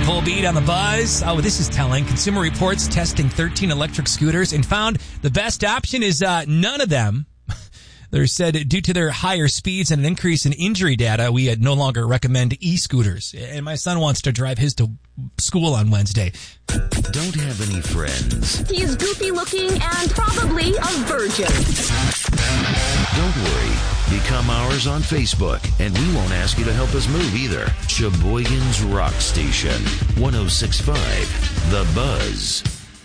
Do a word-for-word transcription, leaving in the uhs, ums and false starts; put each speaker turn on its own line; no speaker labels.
Volbeat on the Buzz. Oh, this is telling. Consumer Reports testing thirteen electric scooters and found the best option is uh, none of them. They said due to their higher speeds and an increase in injury data, we no longer recommend e-scooters. And my son wants to drive his to school on Wednesday.
Don't have any friends.
He's goofy looking and probably a virgin.
Don't worry. Become ours on Facebook, and we won't ask you to help us move either. Sheboygan's Rock Station, one oh six point five The Buzz.